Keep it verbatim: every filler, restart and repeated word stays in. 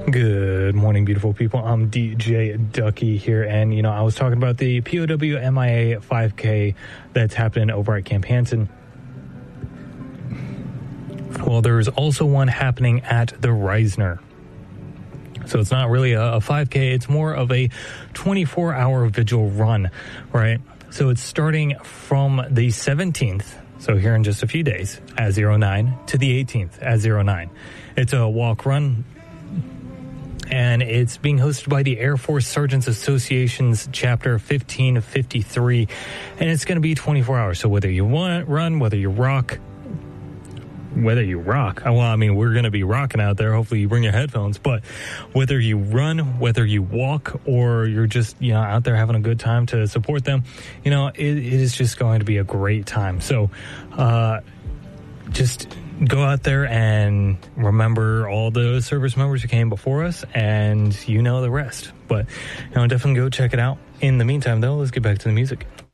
Good morning, beautiful people. I'm D J Ducky here, and, you know, I was talking about the P O W M I A five K that's happening over at Camp Hansen. Well, there's also one happening at the Reisner. So it's not really a, a five K, it's more of a twenty-four hour vigil run, right? So it's starting from the seventeenth, so here in just a few days, at zero nine, to the eighteenth at zero nine. It's a walk run, and it's being hosted by the Air Force Sergeants Association's Chapter fifteen fifty-three, and it's going to be twenty-four hours. So whether you want run, whether you rock, whether you rock, well, I mean, we're going to be rocking out there. Hopefully you bring your headphones, but whether you run, whether you walk, or you're just, you know, out there having a good time to support them, you know, it, it is just going to be a great time. So, uh, just go out there and remember all the service members who came before us, and you know the rest. But, you know, definitely go check it out. In the meantime, though, let's get back to the music.